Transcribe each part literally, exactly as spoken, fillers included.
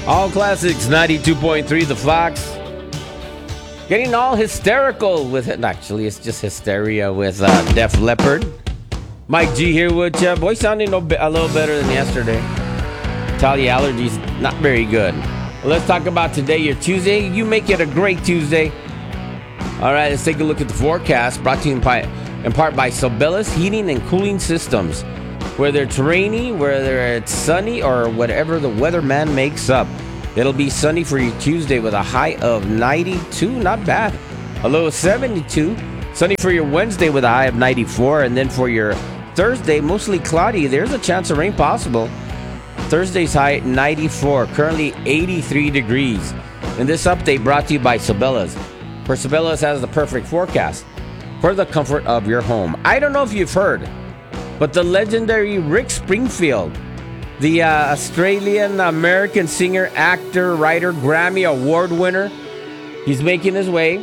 All Classics, ninety-two point three, The Fox. Getting all hysterical with it. Actually, it's just hysteria with uh, Def Leppard. Mike G here with you. Boy, sounding a little better than yesterday. Tell you, allergies, not very good. Well, let's talk about today, your Tuesday. You make it a great Tuesday. All right, let's take a look at the forecast. Brought to you in part, in part by Sobellas Heating and Cooling Systems. Whether it's rainy, whether it's sunny, or whatever the weatherman makes up. It'll be sunny for your Tuesday with a high of ninety-two. Not bad. A low of seventy-two. Sunny for your Wednesday with a high of ninety-four. And then for your Thursday, mostly cloudy. There's a chance of rain possible. Thursday's high ninety-four. Currently eighty-three degrees. And this update brought to you by Sobellas. For Sobellas has the perfect forecast for the comfort of your home. I don't know if you've heard, but the legendary Rick Springfield, the uh, Australian-American singer, actor, writer, Grammy Award winner, he's making his way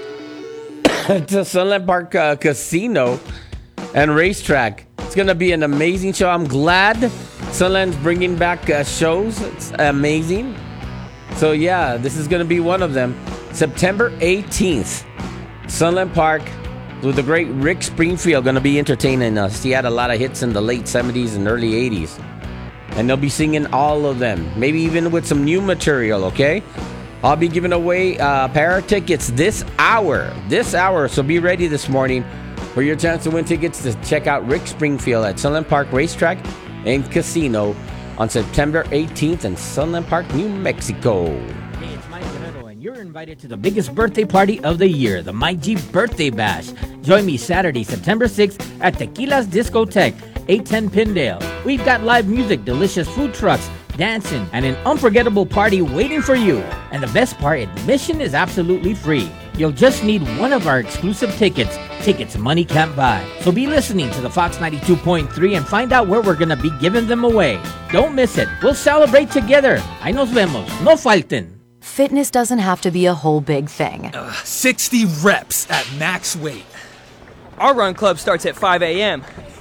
to Sunland Park uh, Casino and Racetrack. It's going to be an amazing show. I'm glad Sunland's bringing back uh, shows. It's amazing. So, yeah, this is going to be one of them. September eighteenth, Sunland Park, with the great Rick Springfield going to be entertaining us. He had a lot of hits in the late seventies and early eighties. And they'll be singing all of them, maybe even with some new material, okay? I'll be giving away uh, pair of tickets this hour. This hour, so be ready this morning for your chance to win tickets to check out Rick Springfield at Sunland Park Racetrack and Casino on September eighteenth in Sunland Park, New Mexico. Hey, it's Mike Guerrero, and you're invited to the biggest birthday party of the year, the Mike G Birthday Bash. Join me Saturday, September sixth at Tequila's Discotheque, eight ten Pindale. We've got live music, delicious food trucks, dancing, and an unforgettable party waiting for you. And the best part, admission is absolutely free. You'll just need one of our exclusive tickets. Tickets money can't buy. So be listening to the Fox ninety-two point three and find out where we're going to be giving them away. Don't miss it. We'll celebrate together. Ahí nos vemos. No falten. Fitness doesn't have to be a whole big thing. Uh, sixty reps at max weight. Our run club starts at five a.m.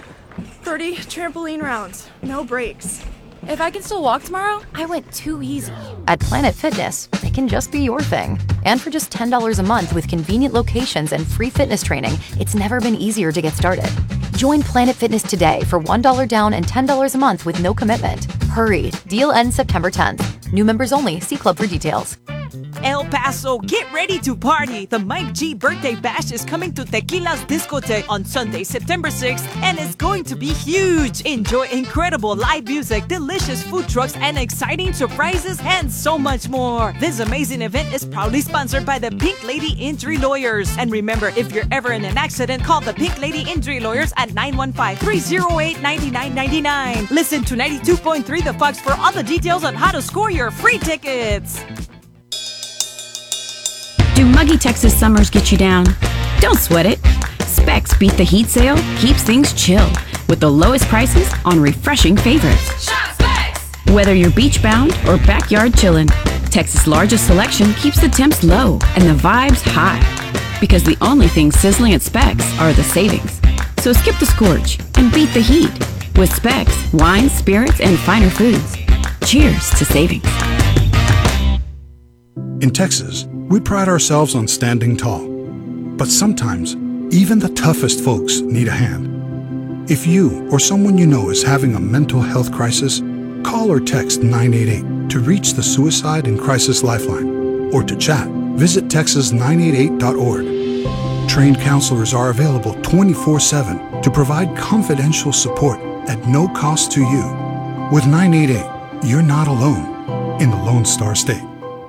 thirty trampoline rounds. No breaks. If I can still walk tomorrow, I went too easy. At Planet Fitness, it can just be your thing. And for just ten dollars a month with convenient locations and free fitness training, it's never been easier to get started. Join Planet Fitness today for one dollar down and ten dollars a month with no commitment. Hurry, deal ends September tenth. New members only. See club for details. El Paso, get ready to party. The Mike G Birthday Bash is coming to Tequila's Discotheque on Sunday, September sixth, and it's going to be huge. Enjoy incredible live music, delicious food trucks, and exciting surprises, and so much more. This amazing event is proudly sponsored by the Pink Lady Injury Lawyers. And remember, if you're ever in an accident, call the Pink Lady Injury Lawyers at nine one five, three oh eight, nine nine nine nine. Listen to ninety-two point three The Fox for all the details on how to score your free tickets. Do muggy Texas summers get you down? Don't sweat it. Specs Beat the Heat sale keeps things chill with the lowest prices on refreshing favorites. Shop Specs! Whether you're beach-bound or backyard chillin', Texas' largest selection keeps the temps low and the vibes high. Because the only things sizzling at Specs are the savings. So skip the scorch and beat the heat with Specs, wines, spirits, and finer foods. Cheers to savings. In Texas, we pride ourselves on standing tall. But sometimes, even the toughest folks need a hand. If you or someone you know is having a mental health crisis, call or text nine eight eight to reach the Suicide and Crisis Lifeline. Or to chat, visit texas nine eight eight dot org. Trained counselors are available twenty-four seven to provide confidential support at no cost to you. With nine eight eight, you're not alone in the Lone Star State.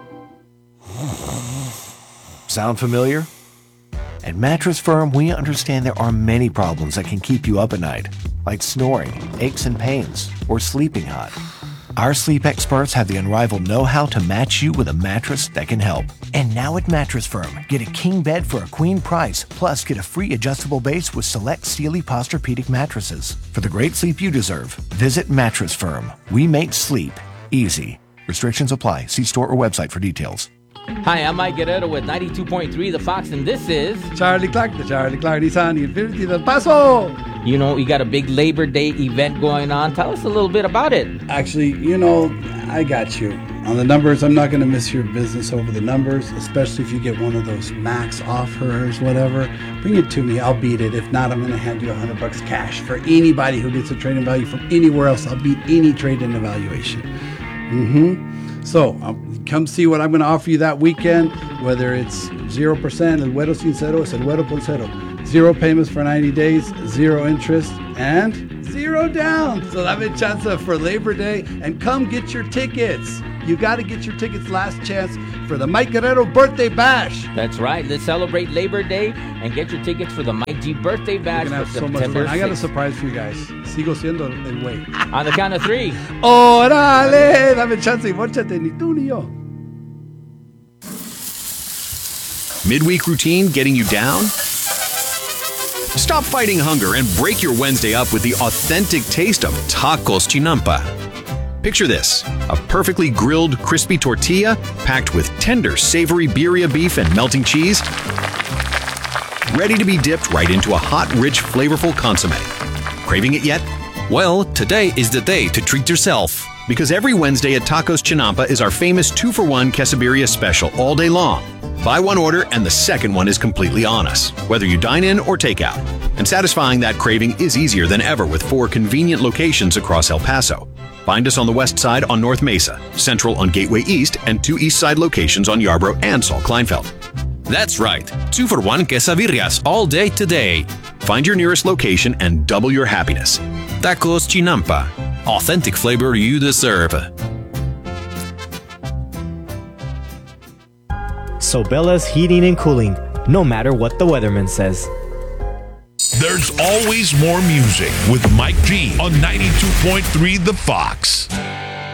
Sound familiar? At Mattress Firm, we understand there are many problems that can keep you up at night, like snoring, aches and pains, or sleeping hot. Our sleep experts have the unrivaled know-how to match you with a mattress that can help. And now at Mattress Firm, get a king bed for a queen price, plus get a free adjustable base with select Sealy Posturepedic mattresses. For the great sleep you deserve, visit Mattress Firm. We make sleep easy. Restrictions apply. See store or website for details. Hi, I'm Mike Guerrero with ninety-two point three The Fox, and this is Charlie Clark, the Charlie Clark Nissan Infiniti del Paso. You know, we got a big Labor Day event going on. Tell us a little bit about it. Actually, you know, I got you. On the numbers, I'm not going to miss your business over the numbers, especially if you get one of those max offers, whatever. Bring it to me. I'll beat it. If not, I'm going to hand you a hundred bucks cash for anybody who gets a trade-in value from anywhere else. I'll beat any trade-in evaluation. Mm-hmm. So um, come see what I'm going to offer you that weekend, whether it's zero percent, El Güero Sin Cero, es El Güero Con Cero. Zero payments for ninety days, zero interest, and zero down. So dame chance for Labor Day and come get your tickets. You got to get your tickets last chance for the Mike Guerrero Birthday Bash. That's right. Let's celebrate Labor Day and get your tickets for the Mike G Birthday Bash We're gonna for have so much September fun. I got a sixth. surprise for you guys. Sigo siendo el way. On the count of three. Órale, dame chance y mórchate, ni tú ni yo. Midweek routine getting you down? Stop fighting hunger and break your Wednesday up with the authentic taste of Tacos Chinampa. Picture this, a perfectly grilled, crispy tortilla packed with tender, savory birria beef and melting cheese, ready to be dipped right into a hot, rich, flavorful consommé. Craving it yet? Well, today is the day to treat yourself. Because every Wednesday at Tacos Chinampa is our famous two for one quesadilla special all day long. Buy one order and the second one is completely on us, whether you dine in or take out. And satisfying that craving is easier than ever with four convenient locations across El Paso. Find us on the west side on North Mesa, central on Gateway East, and two east side locations on Yarborough and Saul Kleinfeld. That's right, two for one quesadillas all day today. Find your nearest location and double your happiness. Tacos Chinampa, authentic flavor you deserve. Sobella's Heating and Cooling, no matter what the weatherman says. There's always more music with Mike G on ninety-two point three The Fox.